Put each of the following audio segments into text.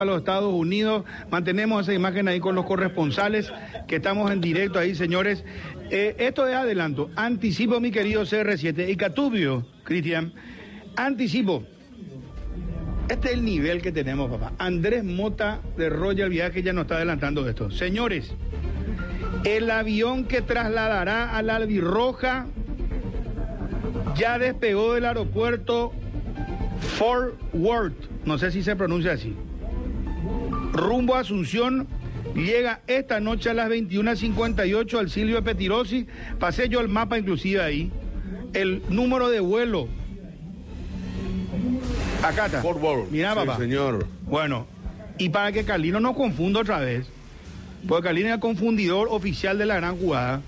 a los Estados Unidos. Mantenemos esa imagen ahí con los corresponsales, que estamos en directo ahí, señores. Esto es adelanto. Anticipo, mi querido CR7. Y Catubio, Cristian, anticipo. Este es el nivel que tenemos, papá. Andrés Mota de Royal Viaje ya nos está adelantando esto. Señores, el avión que trasladará a la Albirroja ya despegó del aeropuerto Fort Worth, no sé si se pronuncia así, rumbo a Asunción. Llega esta noche a las 21:58 al Silvio Petirosi. Pasé yo el mapa inclusive ahí, el número de vuelo. Acá está. Fort Worth. Mira, papá. Sí, señor. Bueno, y para que Carlino no confunda otra vez, porque Carlino es el confundidor oficial de la gran jugada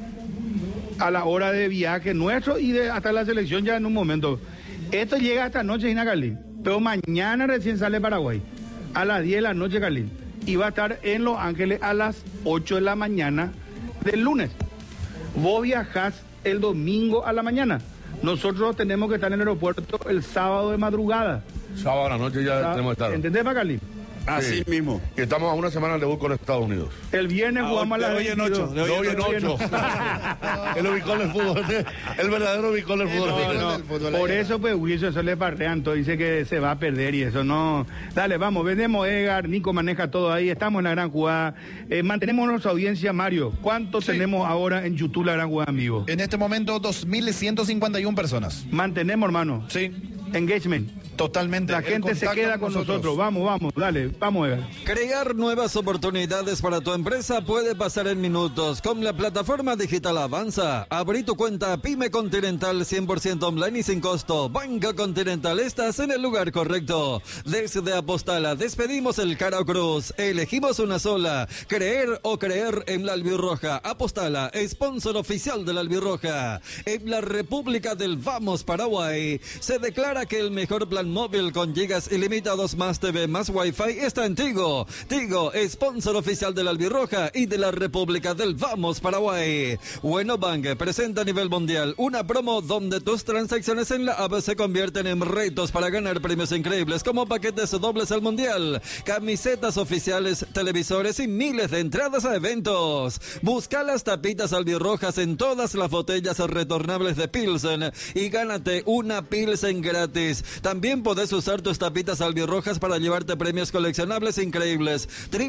a la hora de viaje nuestro y de hasta la selección ya en un momento. Esto llega esta noche, Gina Carlín, pero mañana recién sale Paraguay, a las 10 de la noche, Carlín, y va a estar en Los Ángeles a las 8 de la mañana del lunes. Vos viajás el domingo a la mañana. Nosotros tenemos que estar en el aeropuerto el sábado de madrugada. Sábado a la noche ya tenemos que estar. ¿Entendés, Carlín? Así Sí. mismo. Y estamos a una semana del debut con Estados Unidos. El viernes jugamos a las 22. De hoy en 8. El ubicón del fútbol. El verdadero ubicón del fútbol. Por eso, pues, Wilson, eso le parrean todo. Dice que se va a perder y eso no. Dale, vamos, vendemos Edgar. Nico maneja todo ahí. Estamos en la gran jugada. Mantenemos nuestra audiencia, Mario. ¿Cuánto tenemos ahora en YouTube la gran jugada en vivo? En este momento, 2.151 personas. Mantenemos, hermano. Sí, Engagement. totalmente. La El gente se contacto queda con nosotros. Vamos, dale, vamos, Edgar. Crear nuevas oportunidades para tu empresa puede pasar en minutos. Con la plataforma digital Avanza, abrí tu cuenta Pyme Continental 100% online y sin costo. Banca Continental, estás en el lugar correcto. Desde Apostala despedimos el Caro Cruz. Elegimos una sola. Creer o creer en la Albirroja. Apostala, sponsor oficial de la Albirroja. En la República del Vamos Paraguay, se declara que el mejor plan móvil con gigas ilimitados más TV más Wi-Fi está en Tigo. Tigo, sponsor oficial de la Albirroja y de la República del Vamos Paraguay. Bueno Bank presenta a nivel mundial una promo donde tus transacciones en la app se convierten en retos para ganar premios increíbles como paquetes dobles al mundial, camisetas oficiales, televisores y miles de entradas a eventos. Busca las tapitas albirrojas en todas las botellas retornables de Pilsen y gánate una Pilsen gratis. También podés usar tus tapitas albirrojas para llevarte premios coleccionables increíbles.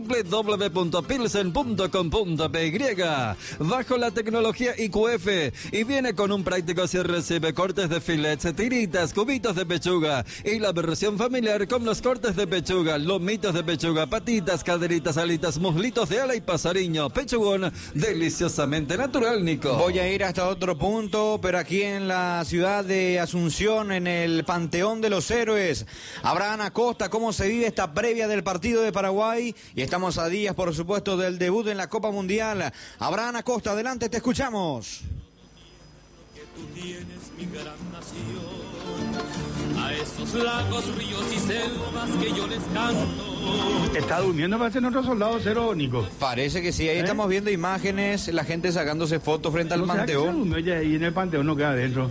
www.pilsen.com.py. Bajo la tecnología IQF y viene con un práctico si recibe cortes de filets, tiritas, cubitos de pechuga y la versión familiar con los cortes de pechuga, lomitos de pechuga, patitas, caderitas, alitas, muslitos de ala y pasariño. Pechugón deliciosamente natural, Nico. Voy a ir hasta otro punto, pero aquí en la ciudad de Asunción, en el Panteón de los Héroes. Abraham Acosta, cómo se vive esta previa del partido de Paraguay. Y estamos a días, por supuesto, del debut en la Copa Mundial. Abraham Acosta, adelante, te escuchamos. Que tú tienes mi gran nación, a esos lagos, ríos y selvas que yo les canto. ¿Está durmiendo para ser nuestro soldado cero, Nico? Parece que sí, ahí estamos viendo imágenes, la gente sacándose fotos frente al ¿No será que se Panteón. durmió ya ahí en el Panteón? No queda adentro.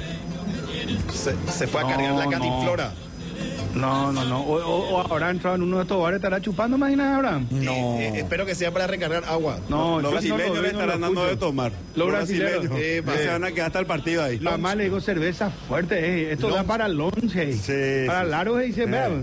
Se fue a cargar la cantinflora. No. O habrá entrado en uno de estos bares, estará chupando, imagínate, Abraham. No. Espero que sea para recargar agua. No, Los yo brasileños no lo le veo, no estarán lo dando de escucho. tomar. Los brasileños. Se van a quedar hasta el partido ahí. La mamá le digo cerveza fuerte, esto da para lonche, Sí, para sí. largo, y dice, vea.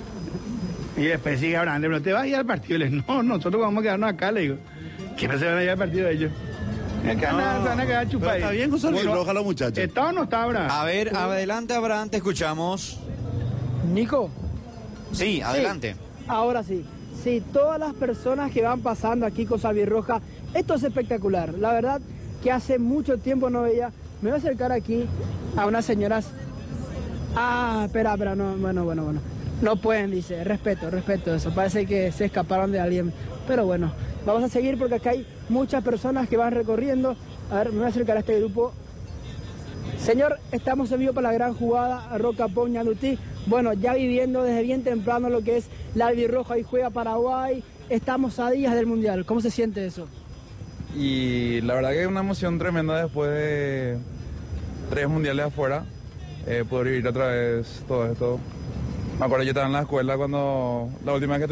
Y después sigue Abraham, pero te vas a ir al partido. Le digo, no, nosotros vamos a quedarnos acá, le digo. ¿Quiénes se van a ir al partido de ellos? Se van a quedar chupados. Está bien con su albirroja los muchachos. ¿Está o no está, Abraham? A ver, adelante, Abraham, te escuchamos. Nico, Sí, adelante. ahora sí. Sí, todas las personas que van pasando aquí con Albirroja, esto es espectacular. La verdad que hace mucho tiempo no veía. Me voy a acercar aquí a unas señoras. Espera, no, bueno. No pueden, dice. Respeto eso. Parece que se escaparon de alguien. Pero bueno, vamos a seguir porque acá hay muchas personas que van recorriendo. A ver, me voy a acercar a este grupo. Señor, estamos en vivo para la gran jugada Roca Poñalutí. Bueno, ya viviendo desde bien temprano lo que es la albirroja y juega Paraguay. Estamos a días del Mundial. ¿Cómo se siente eso? Y la verdad que es una emoción tremenda después de 3 mundiales afuera, poder vivir otra vez todo esto. Me acuerdo yo estaba en la escuela cuando la última vez que